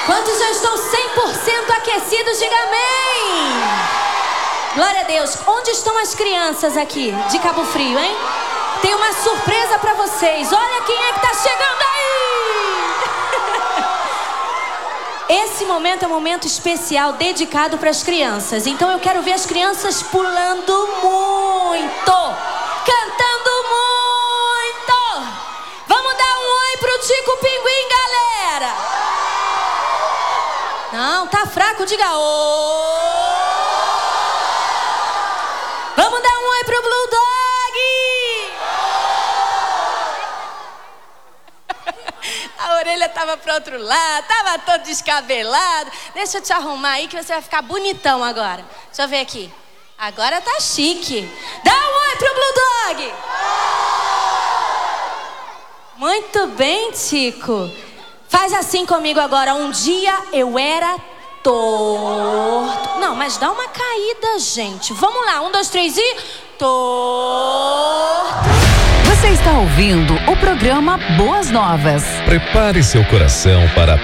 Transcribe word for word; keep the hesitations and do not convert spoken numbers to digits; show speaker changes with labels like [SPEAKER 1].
[SPEAKER 1] Quantos já estão cem por cento aquecidos? Diga amém. Glória a Deus. Onde estão as crianças aqui de Cabo Frio, hein? Tem uma surpresa pra vocês. Olha quem é que tá chegando aí. Esse momento é um momento especial dedicado para as crianças. Então eu quero ver as crianças pulando muito, cantando muito. Vamos dar um oi pro Tico Pinguim, galera. Não, tá fraco, diga oi. Vamos dar um oi pro Blue Dog. A orelha tava pro outro lado, tava todo descabelado. Deixa eu te arrumar aí que você vai ficar bonitão agora. Deixa eu ver aqui. Agora tá chique. Dá um oi pro Blue Dog. Muito bem, Tico. Faz assim comigo agora. Um dia eu era torto. Não, mas dá uma caída, gente. Vamos lá, um, dois, três e... torto.
[SPEAKER 2] Você está ouvindo o programa Boas Novas.
[SPEAKER 3] Prepare seu coração para